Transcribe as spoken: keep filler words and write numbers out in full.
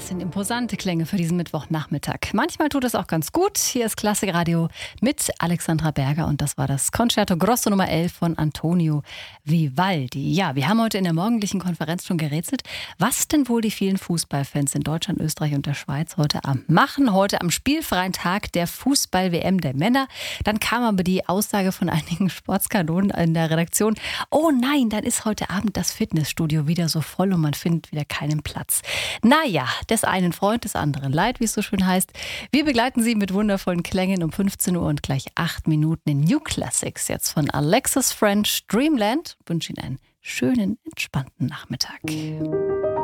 Das sind imposante Klänge für diesen Mittwochnachmittag. Manchmal tut es auch ganz gut. Hier ist Klassikradio mit Alexandra Berger und das war das Concerto Grosso Nummer elf von Antonio Vivaldi. Ja, wir haben heute in der morgendlichen Konferenz schon gerätselt, was denn wohl die vielen Fußballfans in Deutschland, Österreich und der Schweiz heute Abend machen. Heute am spielfreien Tag der Fußball-W M der Männer. Dann kam aber die Aussage von einigen Sportskanonen in der Redaktion: Oh nein, dann ist heute Abend das Fitnessstudio wieder so voll und man findet wieder keinen Platz. Naja, des einen Freund, des anderen Leid, wie es so schön heißt. Wir begleiten Sie mit wundervollen Klängen um fünfzehn Uhr und gleich acht Minuten in New Classics. Jetzt von Alexis French, Dreamland. Ich wünsche Ihnen einen schönen, entspannten Nachmittag.